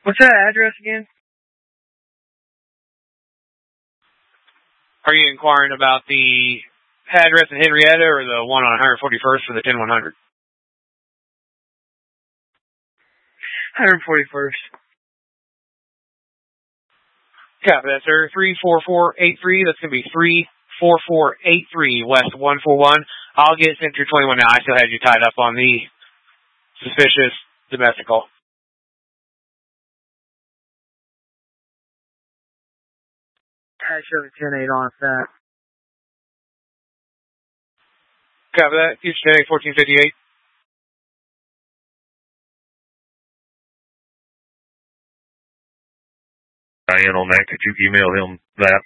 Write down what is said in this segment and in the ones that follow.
What's that address again? Are you inquiring about the address in Henrietta or the one on 141st for the 10100? 141st. Copy that, sir. 34483. That's going to be 34483 West 141. I'll get sent through 21 now. I still had you tied up on the suspicious domestic call. I showed a 10-8 on that. Copy that. Future 1458. Diane on that. Could you email him that?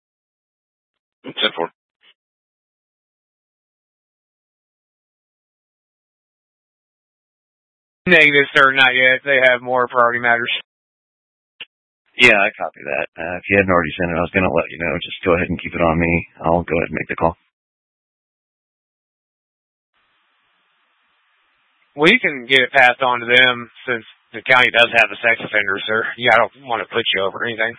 10-4. Negative, sir. Not yet. They have more priority matters. Yeah, I copy that. If you hadn't already sent it, I was going to let you know. Just go ahead and keep it on me. I'll go ahead and make the call. Well, you can get it passed on to them since the county does have a sex offender, sir. Yeah, I don't want to put you over anything.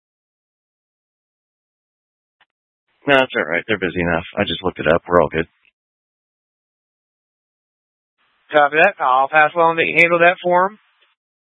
No, that's all right. They're busy enough. I just looked it up. We're all good. Copy that. I'll pass along that you handle that for them.